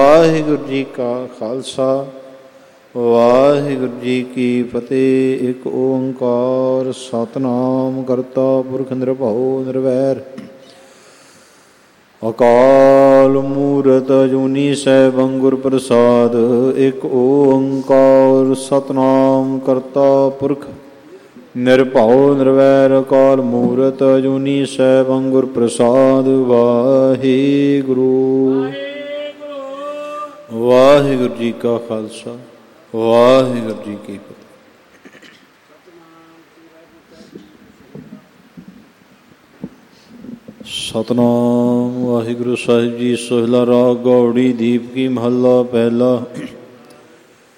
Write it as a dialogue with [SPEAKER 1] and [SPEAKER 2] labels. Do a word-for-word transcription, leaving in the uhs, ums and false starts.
[SPEAKER 1] ਵਾਹਿਗੁਰੂ ਜੀ ਕਾ ਖਾਲਸਾ ਵਾਹਿਗੁਰੂ ਜੀ ਕੀ ਫਤਿਹ। ਇੱਕ ਓੰਕਾਰ ਸਤਿਨਾਮ ਕਰਤਾ ਪੁਰਖ ਨਿਰਭਉ ਨਿਰਵੈਰ ਅਕਾਲ ਮੂਰਤ ਅਜੂਨੀ ਸੈਭੰ ਗੁਰ ਪ੍ਰਸਾਦ। ਇੱਕ ਓੰਕਾਰ ਸਤਿਨਾਮ ਕਰਤਾ ਪੁਰਖ ਨਿਰਭਉ ਨਿਰਵੈਰ ਅਕਾਲ ਮੂਰਤ ਅਜੂਨੀ ਸੈਭੰ ਗੁਰ ਪ੍ਰਸਾਦ। ਵਾਹਿਗੁਰੂ ਵਾਹਿਗੁਰੂ ਜੀ ਕਾ ਖਾਲਸਾ ਵਾਹਿਗੁਰੂ ਜੀ ਕੀ ਫਤਿਹ। ਸਤਿਨਾਮ ਵਾਹਿਗੁਰੂ ਸਾਹਿਬ ਜੀ। ਸੋਹਿਲਾ ਰਾਗ ਗੌੜੀ ਦੀਪ ਕੀ ਮਹੱਲਾ ਪਹਿਲਾ।